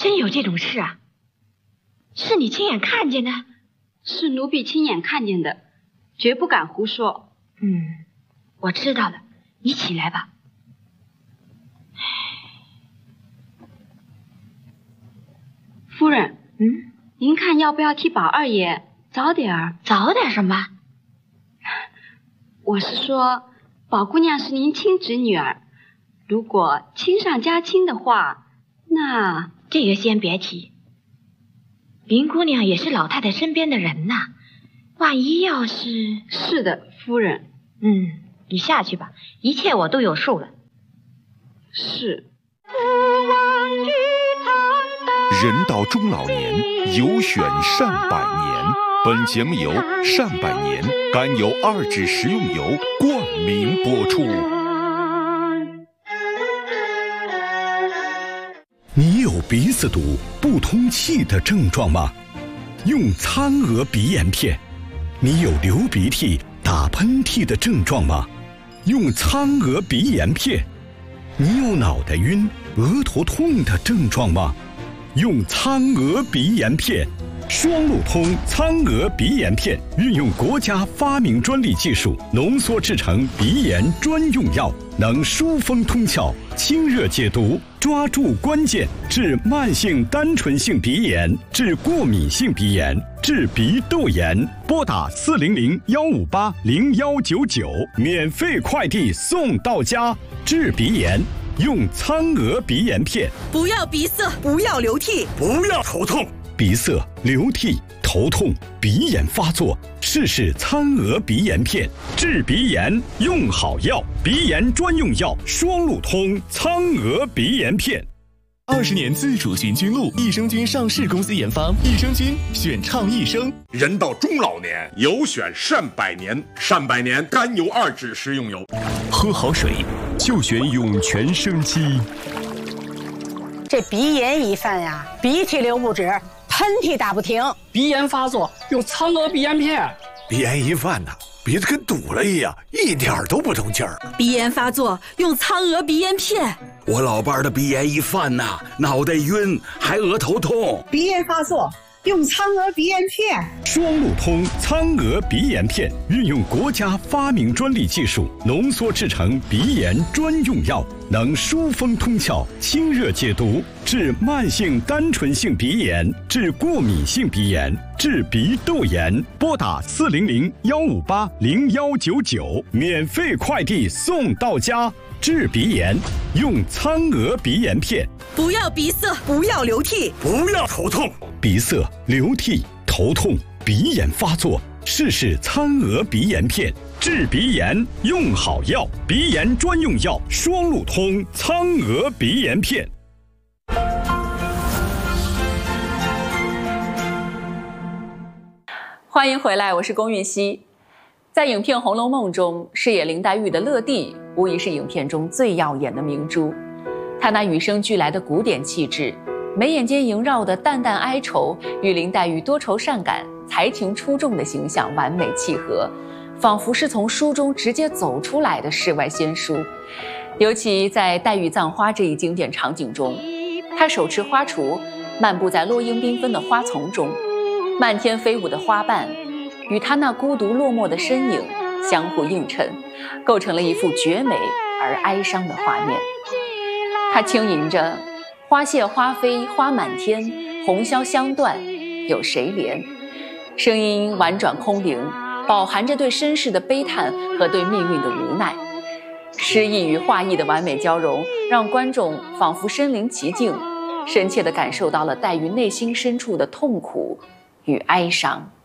真有这种事啊？是你亲眼看见的？ 是奴婢亲眼看见的，绝不敢胡说。 我知道了，你起来吧。 夫人，您看要不要替宝二爷早点儿？ 早点什么？ 我是说，宝姑娘是您亲侄女儿，如果亲上加亲的话，那这个先别提。林姑娘也是老太太身边的人呐，万一要是…… 是的，夫人。 你下去吧，一切我都有数了。 是。 人到中老年，有选善百年。本节目由善百年甘油2酯食用油冠名播出。 你有鼻子堵、不通气的症状吗？用苍娥鼻炎片。你有流鼻涕、打喷嚏的症状吗？用苍娥鼻炎片。你有脑袋晕、额头痛的症状吗？用苍娥鼻炎片。双路通苍娥鼻炎片运用国家发明专利技术浓缩制成鼻炎专用药，能疏风通窍、清热解毒，抓住关键，治慢性单纯性鼻炎，治过敏性鼻炎，治鼻窦炎。拨打400-158-0199，免费快递送到家。治鼻炎用苍娥鼻炎片。 不要鼻塞，不要流涕， 不要头痛。鼻塞、流涕、头痛、鼻炎发作，试试苍娥鼻炎片，治鼻炎用好药，鼻炎专用药双路通苍娥鼻炎片。 20年自主循菌露，益生菌上市公司研发，益生菌选畅益生。 人到中老年，有选善百年，善百年甘油2酯食用油。 喝好水就选涌泉生机。 这鼻炎一犯呀，鼻涕流不止，喷嚏打不停， 鼻炎发作用苍娥鼻炎片。 鼻炎一犯呢，鼻子跟堵了一样，一点都不通气儿。 鼻炎发作用苍娥鼻炎片。 我老伴儿的鼻炎一犯呐，脑袋晕，还额头痛。 鼻炎发作用苍娥鼻炎片。 双路通苍娥鼻炎片运用国家发明专利技术浓缩制成鼻炎专用药，能疏风通窍、清热解毒，治慢性单纯性鼻炎，治过敏性鼻炎，治鼻窦炎。拨打400-158-0199，免费快递送到家。治鼻炎用苍娥鼻炎片。 不要鼻塞，不要流涕， 不要头痛。 鼻塞、流涕、头痛、鼻炎发作，试试苍娥鼻炎片，治鼻炎用好药，鼻炎专用药双路通苍娥鼻炎片。 欢迎回来，我是龚韵希。在影片《红楼梦》中，饰演林黛玉的乐蒂无疑是影片中最耀眼的明珠。她那与生俱来的古典气质，眉眼间萦绕的淡淡哀愁，与林黛玉多愁善感、才情出众的形象完美契合，仿佛是从书中直接走出来的世外仙姝。尤其在黛玉葬花这一经典场景中，她手持花锄，漫步在落英缤纷的花丛中，漫天飞舞的花瓣与她那孤独落寞的身影相互映衬，构成了一幅绝美而哀伤的画面。她轻吟着花谢花飞花满天，红消香断有谁怜，声音婉转空灵，饱含着对身世的悲叹和对命运的无奈。诗意与画意的完美交融，让观众仿佛身临其境，深切地感受到了黛玉内心深处的痛苦与哀伤。